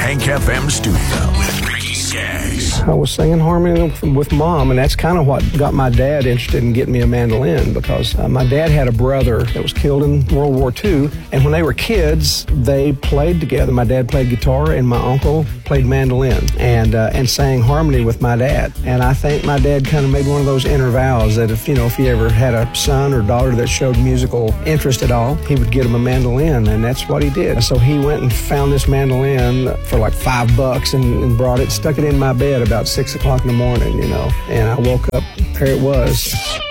Hank FM studio with Ricky Skaggs. I was singing harmony with Mom, and that's kind of what got my dad interested in getting me a mandolin, because my dad had a brother that was killed in World War II, and when they were kids, they played together. My dad played guitar, and my uncle played mandolin, and sang harmony with my dad. And I think my dad kind of made one of those inner vows that if he ever had a son or daughter that showed musical interest at all, he would get him a mandolin, and that's what he did. So he went and found this mandolin for like $5 and brought it, stuck it in my bed about 6 o'clock in the morning, and I woke up, there it was.